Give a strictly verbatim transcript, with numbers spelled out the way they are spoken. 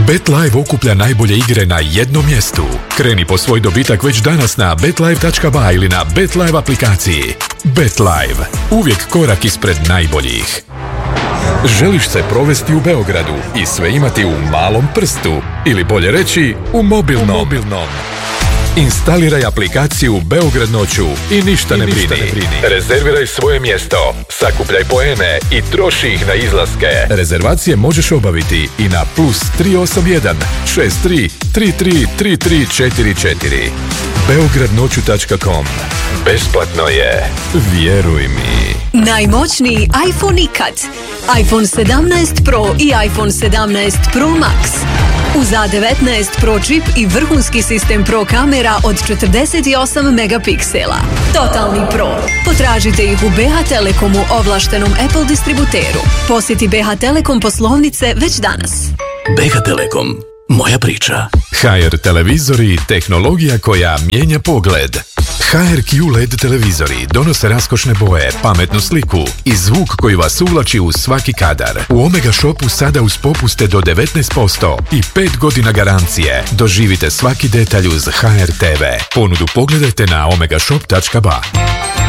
BetLive okuplja najbolje igre na jednom mjestu. Kreni po svoj dobitak već danas na bet live tačka ba ili na BetLive aplikaciji. BetLive. Uvijek korak ispred najboljih. Želiš se provesti u Beogradu i sve imati u malom prstu, ili bolje reći u mobilnom. U mobilnom. Instaliraj aplikaciju Beograd noću i ništa, I ne, ništa brini. ne brini. Rezerviraj svoje mjesto, sakupljaj poene i troši ih na izlaske. Rezervacije možeš obaviti i na plus tri osam jedan šest tri tri tri tri tri četiri četiri. beograd noću tačka com. Besplatno je. Vjeruj mi. Najmoćniji iPhone ikad. iPhone sedamnaest Pro i iPhone sedamnaest Pro Max. Uz A devetnaest Pro čip i vrhunski sistem Pro kamera od četrdeset osam megapiksela. Totalni Pro. Potražite ih u B H Telekomu ovlaštenom Apple distributeru. Posjeti B H Telekom poslovnice već danas. B H Telekom. Moja priča. H R televizori, tehnologija koja mijenja pogled. H R Q L E D televizori donose raskošne boje, pametnu sliku i zvuk koji vas uvlači u svaki kadar. U Omega Shopu sada uz popuste do devetnaest posto i pet godina garancije. Doživite svaki detalj uz H R T V. Ponudu pogledajte na omega shop tačka ba.